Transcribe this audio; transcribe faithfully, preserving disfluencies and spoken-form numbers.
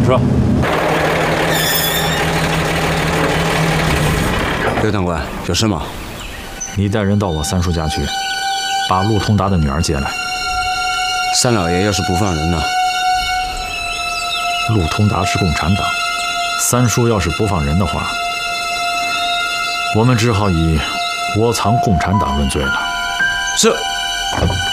是。 刘长官，有事吗？ 你带人到我三叔家去，把陆通达的女儿接来。 三老爷要是不放人呢？ 陆通达是共产党，三叔要是不放人的话，我们只好以窝藏共产党论罪了。 是。